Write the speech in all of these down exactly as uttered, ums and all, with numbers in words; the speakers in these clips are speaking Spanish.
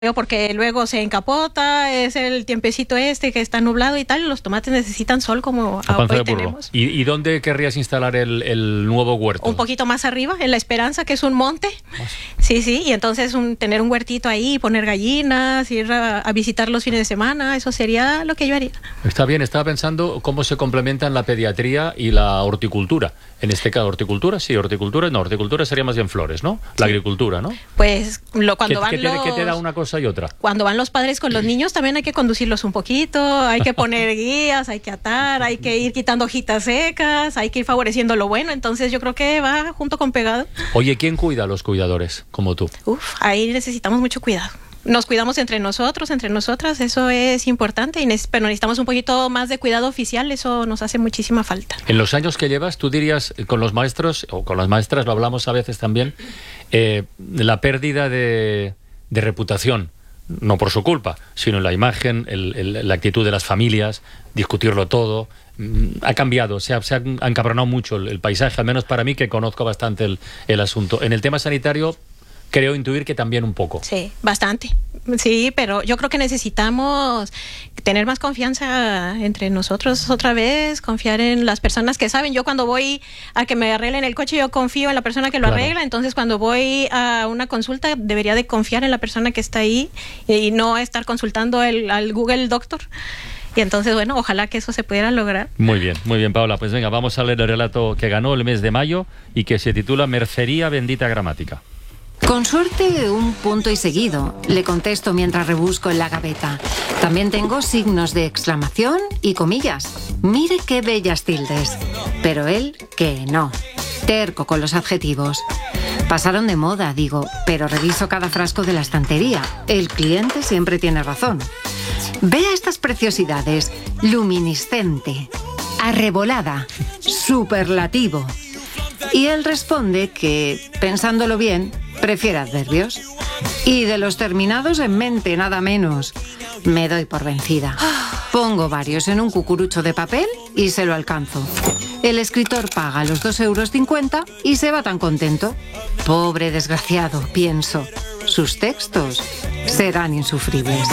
porque luego se encapota, es el tiempecito este que está nublado y tal, y los tomates necesitan sol como hoy tenemos. ¿Y, ¿Y dónde querrías instalar el, el nuevo huerto? Un poquito más arriba, en La Esperanza, que es un monte. Sí, sí, y entonces un, tener un huertito ahí, poner gallinas, ir a, a visitar los fines de semana, eso sería lo que yo haría. Está bien, estaba pensando cómo se complementan la pediatría y la horticultura. En este caso, horticultura, sí, horticultura, no, horticultura sería más bien flores, ¿no? La sí. Agricultura, ¿no? Pues lo, cuando ¿Qué, van ¿qué, los... ¿Qué te da una cosa y otra? Cuando van los padres con los niños también hay que conducirlos un poquito, hay que poner guías, hay que atar, hay que ir quitando hojitas secas, hay que ir favoreciendo lo bueno, entonces yo creo que va junto con pegado. Oye, ¿quién cuida a los cuidadores como tú? Uf, ahí necesitamos mucho cuidado. Nos cuidamos entre nosotros, entre nosotras, eso es importante, y neces- pero necesitamos un poquito más de cuidado oficial, eso nos hace muchísima falta. En los años que llevas, tú dirías, con los maestros, o con las maestras, lo hablamos a veces también, eh, la pérdida de, de reputación, no por su culpa, sino en la imagen, el, el, la actitud de las familias, discutirlo todo, ha cambiado, se ha, se ha encabronado mucho el, el paisaje, al menos para mí, que conozco bastante el, el asunto. En el tema sanitario, creo intuir que también un poco. Sí, bastante. Sí, pero yo creo que necesitamos tener más confianza entre nosotros otra vez, confiar en las personas que saben. Yo cuando voy a que me arreglen el coche, yo confío en la persona que lo claro. arregla. Entonces, cuando voy a una consulta, debería de confiar en la persona que está ahí y no estar consultando el, al Google Doctor. Y entonces, bueno, ojalá que eso se pudiera lograr. Muy bien, muy bien, Paula. Pues venga, vamos a leer el relato que ganó el mes de mayo y que se titula Mercería Bendita Gramática. Con suerte, un punto y seguido, le contesto mientras rebusco en la gaveta. También tengo signos de exclamación y comillas. Mire qué bellas tildes. Pero él, que no. Terco con los adjetivos. Pasaron de moda, digo, pero reviso cada frasco de la estantería. El cliente siempre tiene razón. Vea estas preciosidades. Luminiscente, arrebolada, superlativo. Y él responde que, pensándolo bien, prefiere adverbios. Y de los terminados en mente, nada menos. Me doy por vencida. Pongo varios en un cucurucho de papel y se lo alcanzo. El escritor paga los dos euros cincuenta y se va tan contento. Pobre desgraciado, pienso. Sus textos serán insufribles.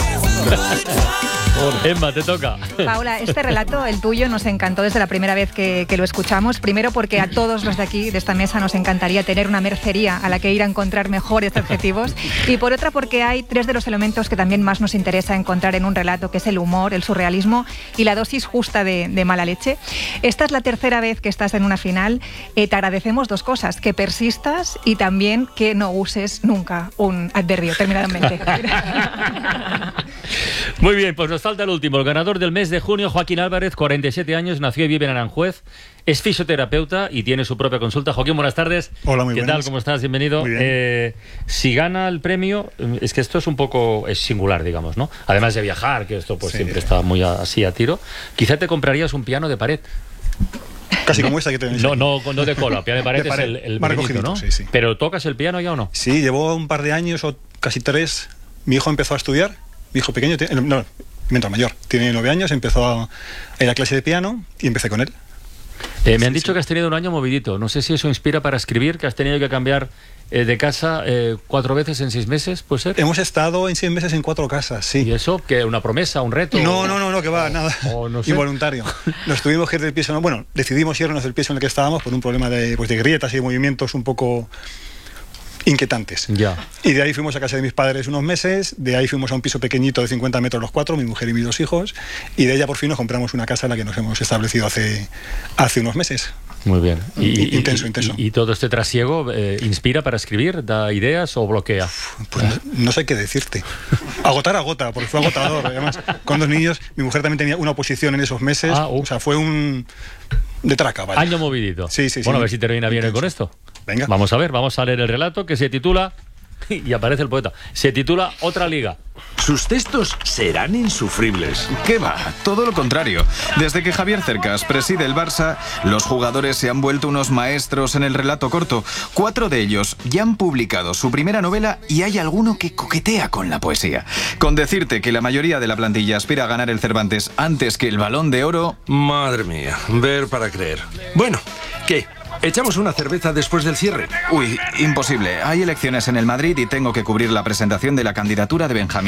Emma, te toca. Paula, este relato, el tuyo, nos encantó desde la primera vez que, que lo escuchamos. Primero porque a todos los de aquí, de esta mesa, nos encantaría tener una mercería a la que ir a encontrar mejores adjetivos. Y por otra porque hay tres de los elementos que también más nos interesa encontrar en un relato, que es el humor, el surrealismo y la dosis justa de, de mala leche. Esta es la tercera vez que estás en una final. Eh, te agradecemos dos cosas, que persistas y también que no uses nunca un adverbio terminadamente. Muy bien, pues nos falta el último. El ganador del mes de junio, Joaquín Álvarez, cuarenta y siete años, nació y vive en Aranjuez, es fisioterapeuta y tiene su propia consulta. Joaquín, buenas tardes. Hola, muy ¿Qué buenas. tal? ¿Cómo estás? Bienvenido. Muy bien. Eh, si gana el premio, es que esto es un poco es singular, digamos, ¿no? Además de viajar, que esto pues sí. siempre está muy así a tiro. Quizá te comprarías un piano de pared. Casi como esta que tenéis. No, no, no de cola, piano de pared, de pared. Es el, el pequeñito, ¿no? Sí, sí. Pero ¿tocas el piano ya o no? Sí, llevo un par de años o casi tres. Mi hijo empezó a estudiar. Mi hijo pequeño, tiene, no, mientras mayor, tiene nueve años, empezó a ir a clase de piano y empecé con él. Eh, me han sí, dicho sí. que has tenido un año movidito. No sé si eso inspira para escribir, que has tenido que cambiar eh, de casa eh, cuatro veces en seis meses, ¿puede ser? Hemos estado en seis meses en cuatro casas, sí. ¿Y eso? ¿Qué? ¿Una promesa, un reto? No, no, no, no, que va, o, nada. O no sé. Involuntario. Nos tuvimos que ir del piso, no, bueno, decidimos irnos del piso en el que estábamos por un problema de, pues, de grietas y de movimientos un poco inquietantes. Ya. Y de ahí fuimos a casa de mis padres unos meses, de ahí fuimos a un piso pequeñito de cincuenta metros los cuatro, mi mujer y mis dos hijos, y de ella por fin nos compramos una casa en la que nos hemos establecido hace, hace unos meses. Muy bien. Y, intenso, y, intenso. Y, y todo este trasiego eh, inspira para escribir, da ideas o bloquea? Pues no, no sé qué decirte. Agotar agota, porque fue agotador. Además, con dos niños, mi mujer también tenía una oposición en esos meses. Ah, uh. O sea, fue un de traca, vaya. Año movidito. Sí, sí, sí. Bueno, a ver si termina bien con esto. Venga. Vamos a ver, vamos a leer el relato que se titula, y aparece el poeta, se titula Otra Liga. Sus textos serán insufribles. ¿Qué va? Todo lo contrario. Desde que Javier Cercas preside el Barça, los jugadores se han vuelto unos maestros en el relato corto. Cuatro de ellos ya han publicado su primera novela y hay alguno que coquetea con la poesía. Con decirte que la mayoría de la plantilla aspira a ganar el Cervantes antes que el Balón de Oro... Madre mía, ver para creer. Bueno, ¿qué? Echamos una cerveza después del cierre. Uy, imposible. Hay elecciones en el Madrid y tengo que cubrir la presentación de la candidatura de Benjamín.